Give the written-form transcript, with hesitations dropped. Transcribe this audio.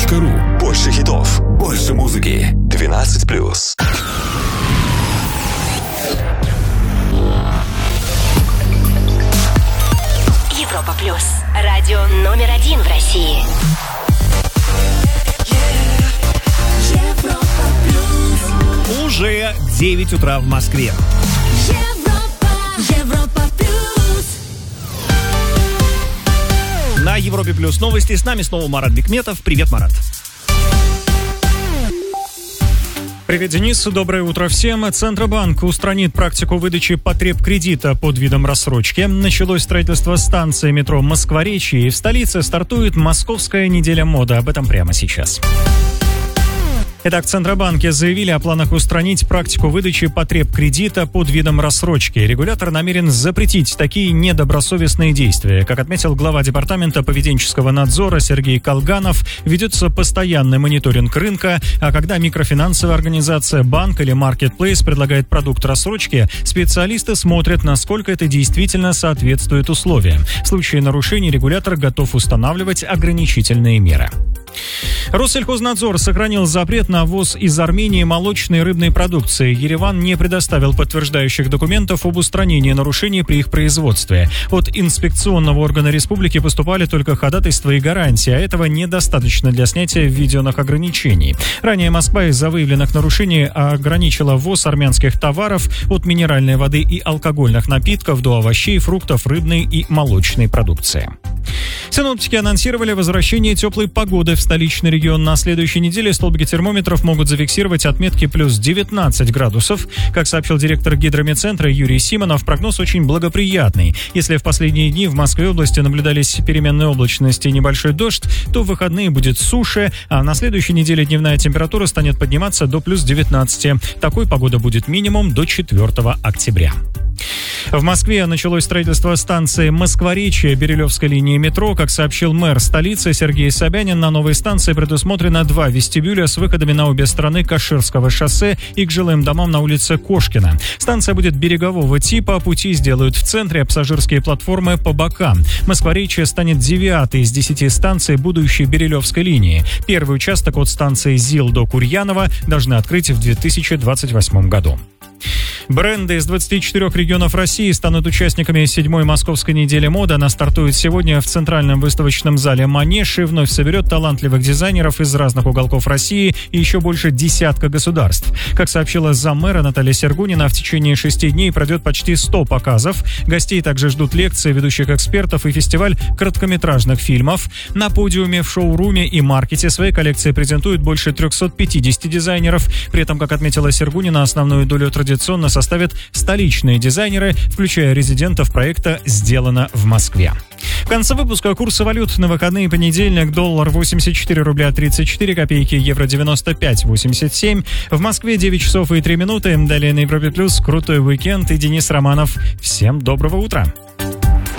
europaplus.ru. Больше хитов, больше музыки. 12+. Европа Плюс. Радио номер 1 в России. Европа Плюс. Уже 9 утра в Москве. Европа Плюс. На Европе Плюс новости. С нами снова Марат Бекметов. Привет, Марат. Привет, Денис. Доброе утро всем. Центробанк устранит практику выдачи потребкредита под видом рассрочки. Началось строительство станции метро Москворечье, и в столице стартует Московская неделя моды. Об этом прямо сейчас. Итак, в Центробанке заявили о планах устранить практику выдачи потребкредита под видом рассрочки. Регулятор намерен запретить такие недобросовестные действия. Как отметил глава Департамента поведенческого надзора Сергей Колганов, ведется постоянный мониторинг рынка, а когда микрофинансовая организация, банк или маркетплейс предлагает продукт рассрочки, специалисты смотрят, насколько это действительно соответствует условиям. В случае нарушений регулятор готов устанавливать ограничительные меры. Россельхознадзор сохранил запрет на ввоз из Армении молочной и рыбной продукции. Ереван не предоставил подтверждающих документов об устранении нарушений при их производстве. От инспекционного органа республики поступали только ходатайства и гарантии, а этого недостаточно для снятия введенных ограничений. Ранее Москва из-за выявленных нарушений ограничила ввоз армянских товаров от минеральной воды и алкогольных напитков до овощей, фруктов, рыбной и молочной продукции. Синоптики анонсировали возвращение теплой погоды в столичный регион. На следующей неделе столбики термометров могут зафиксировать отметки плюс 19 градусов. Как сообщил директор гидромедцентра Юрий Симонов, прогноз очень благоприятный. Если в последние дни в Москве области наблюдались переменные облачности и небольшой дождь, то в выходные будет суше, а на следующей неделе дневная температура станет подниматься до плюс 19. Такой погода будет минимум до 4 октября. В Москве началось строительство станции Москворечье Бирюлевской линии метро. Как сообщил мэр столицы Сергей Собянин, на новой станции предусмотрено 2 вестибюля с выходами на обе стороны Каширского шоссе и к жилым домам на улице Кошкина. Станция будет берегового типа, пути сделают в центре, а пассажирские платформы по бокам. Москворечье станет 9-й из 10 станций будущей Бирюлевской линии. Первый участок от станции ЗИЛ до Курьянова должны открыть в 2028 году. Бренды из 24 регионов России станут участниками 7-й Московской недели моды. Она стартует сегодня в Центральном выставочном зале «Манеж» и вновь соберет талантливых дизайнеров из разных уголков России и еще больше десятка государств. Как сообщила заммэра Наталья Сергунина, в течение 6 дней пройдет почти 100 показов. Гостей также ждут лекции ведущих экспертов и фестиваль короткометражных фильмов. На подиуме, в шоуруме и маркете свои коллекции презентуют больше 350 дизайнеров. При этом, как отметила Сергунина, основную долю традиционно составят столичные дизайнеры, включая резидентов проекта «Сделано в Москве». В конце выпуска курсы валют на выходные: понедельник: доллар 84 рубля 34 копейки, евро 95,87. В Москве 9 часов и 3 минуты. Далее на Европе Плюс крутой уикенд и Денис Романов. Всем доброго утра.